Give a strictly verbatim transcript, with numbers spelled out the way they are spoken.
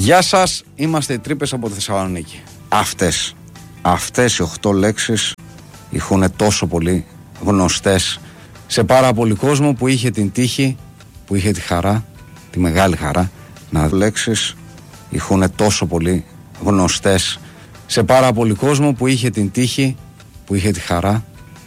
Γεια σας, είμαστε οι Τρύπες από τη Θεσσαλονίκη. Αυτές, αυτές οι οχτώ λέξεις ηχούν τόσο πολύ γνωστές σε πάρα πολύ κόσμο που είχε την τύχη, που είχε τη χαρά, τη μεγάλη χαρά, να λέξεις ηχούν τόσο πολύ γνωστές σε πάρα πολύ κόσμο που είχε την τύχη, που είχε τη χαρά,